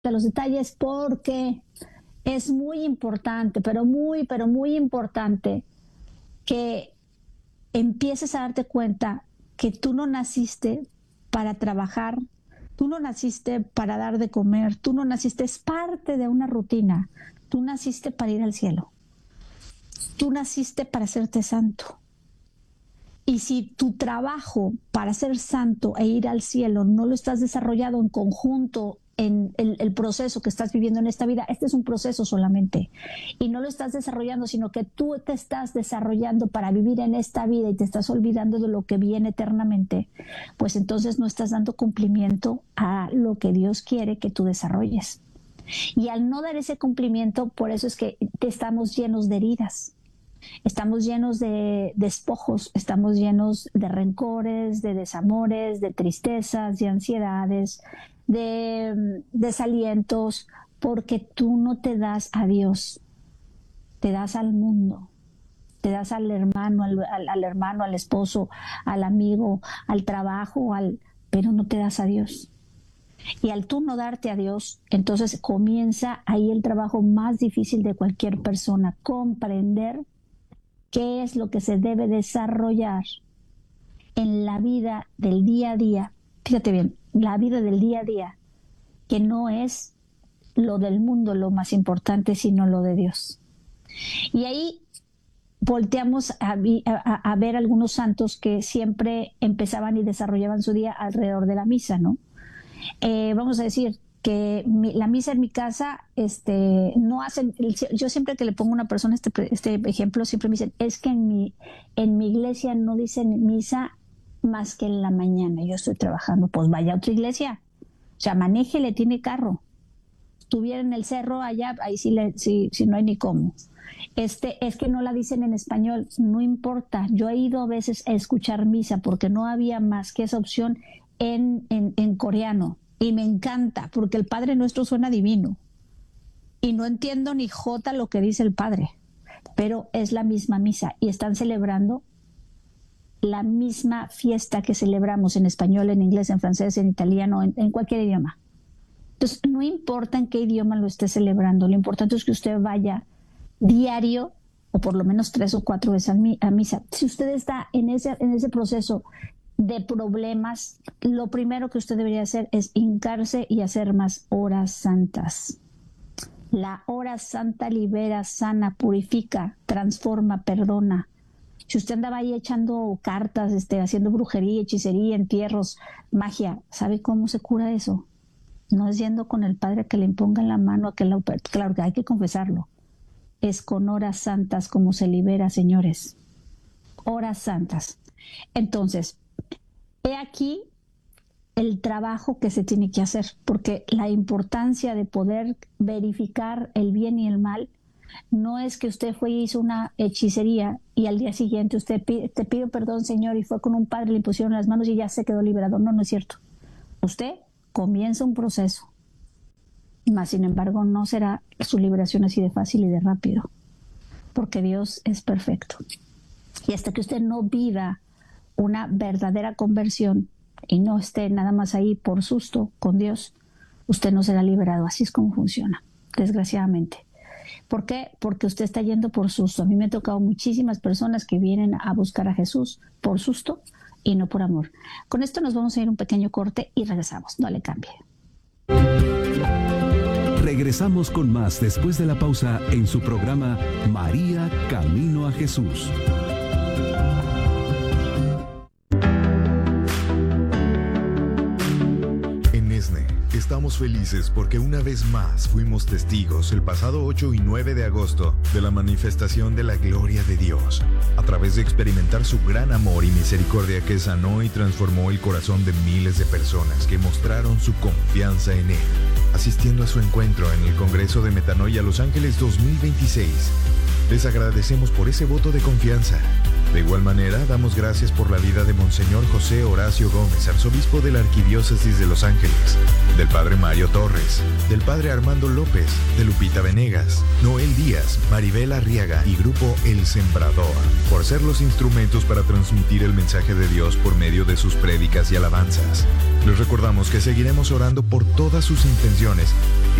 a los detalles porque es muy importante, pero muy importante que empieces a darte cuenta que tú no naciste para trabajar, tú no naciste para dar de comer, tú no naciste, es parte de una rutina, tú naciste para ir al cielo, tú naciste para hacerte santo. Y si tu trabajo para ser santo e ir al cielo no lo estás desarrollando en conjunto en el proceso que estás viviendo en esta vida, este es un proceso solamente, y no lo estás desarrollando, sino que tú te estás desarrollando para vivir en esta vida y te estás olvidando de lo que viene eternamente, pues entonces no estás dando cumplimiento a lo que Dios quiere que tú desarrolles. Y al no dar ese cumplimiento, por eso es que estamos llenos de heridas. Estamos llenos de despojos, estamos llenos de rencores, de desamores, de tristezas, de ansiedades, de desalientos, porque tú no te das a Dios, te das al mundo, te das al hermano, al esposo, al amigo, al trabajo, pero no te das a Dios. Y al tú no darte a Dios, entonces comienza ahí el trabajo más difícil de cualquier persona, comprender qué es lo que se debe desarrollar en la vida del día a día. Fíjate bien, la vida del día a día, que no es lo del mundo lo más importante, sino lo de Dios. Y ahí volteamos a ver algunos santos que siempre empezaban y desarrollaban su día alrededor de la misa, ¿no? Vamos a decir que la misa en mi casa no hacen, yo siempre que le pongo a una persona este ejemplo, siempre me dicen, es que en mi iglesia no dicen misa más que en la mañana, yo estoy trabajando. Pues vaya a otra iglesia, o sea, manéjele, tiene carro. Estuviera en el cerro allá, ahí sí no hay ni cómo. Es que no la dicen en español, no importa, yo he ido a veces a escuchar misa porque no había más que esa opción en coreano. Y me encanta, porque el Padre Nuestro suena divino. Y no entiendo ni jota lo que dice el Padre, pero es la misma misa. Y están celebrando la misma fiesta que celebramos en español, en inglés, en francés, en italiano, en cualquier idioma. Entonces, no importa en qué idioma lo esté celebrando, lo importante es que usted vaya diario, o por lo menos 3 o 4 veces a misa. Si usted está en ese proceso de problemas, lo primero que usted debería hacer es hincarse y hacer más horas santas. La hora santa libera, sana, purifica, transforma, perdona. Si usted andaba ahí echando cartas, haciendo brujería, hechicería, entierros, magia, ¿sabe cómo se cura eso? No es yendo con el Padre que le imponga la mano, claro que hay que confesarlo. Es con horas santas como se libera, señores. Horas santas. Entonces, he aquí el trabajo que se tiene que hacer, porque la importancia de poder verificar el bien y el mal no es que usted fue y hizo una hechicería y al día siguiente usted te pido perdón, Señor, y fue con un padre, le impusieron las manos y ya se quedó liberado. No, no es cierto. Usted comienza un proceso, mas sin embargo no será su liberación así de fácil y de rápido, porque Dios es perfecto. Y hasta que usted no viva una verdadera conversión y no esté nada más ahí por susto con Dios, usted no será liberado. Así es como funciona, desgraciadamente. ¿Por qué? Porque usted está yendo por susto. A mí me ha tocado muchísimas personas que vienen a buscar a Jesús por susto y no por amor. Con esto nos vamos a ir un pequeño corte y regresamos. No le cambie. Regresamos con más después de la pausa en su programa María Camino a Jesús. Estamos felices porque una vez más fuimos testigos el pasado 8 y 9 de agosto de la manifestación de la gloria de Dios, a través de experimentar su gran amor y misericordia que sanó y transformó el corazón de miles de personas que mostraron su confianza en Él, asistiendo a su encuentro en el Congreso de Metanoia Los Ángeles 2026. Les agradecemos por ese voto de confianza. De igual manera, damos gracias por la vida de Monseñor José Horacio Gómez, arzobispo de la Arquidiócesis de Los Ángeles, del Padre Mario Torres, del Padre Armando López, de Lupita Venegas, Noel Díaz, Maribel Arriaga y Grupo El Sembrador, por ser los instrumentos para transmitir el mensaje de Dios por medio de sus prédicas y alabanzas. Les recordamos que seguiremos orando por todas sus intenciones